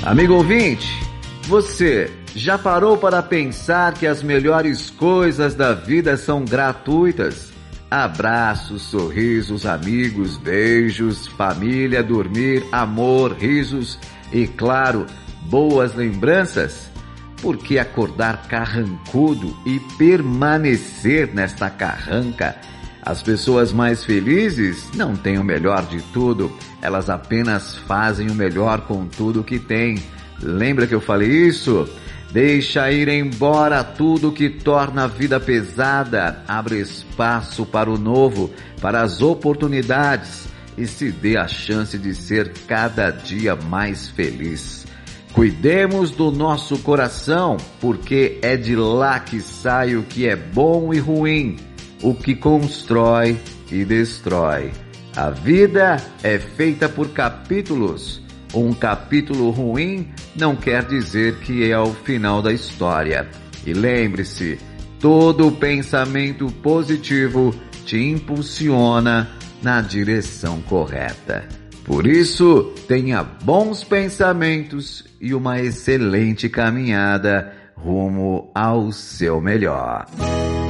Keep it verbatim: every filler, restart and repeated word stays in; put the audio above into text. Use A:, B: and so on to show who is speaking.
A: Amigo ouvinte, você já parou para pensar que as melhores coisas da vida são gratuitas? Abraços, sorrisos, amigos, beijos, família, dormir, amor, risos e, claro, boas lembranças? Por que acordar carrancudo e permanecer nesta carranca? As pessoas mais felizes não têm o melhor de tudo, elas apenas fazem o melhor com tudo que têm. Lembra que eu falei isso? Deixa ir embora tudo que torna a vida pesada, abre espaço para o novo, para as oportunidades e se dê a chance de ser cada dia mais feliz. Cuidemos do nosso coração, porque é de lá que sai o que é bom e ruim, o que constrói e destrói. A vida é feita por capítulos. Um capítulo ruim não quer dizer que é o final da história. E lembre-se, todo pensamento positivo te impulsiona na direção correta. Por isso, tenha bons pensamentos e uma excelente caminhada rumo ao seu melhor.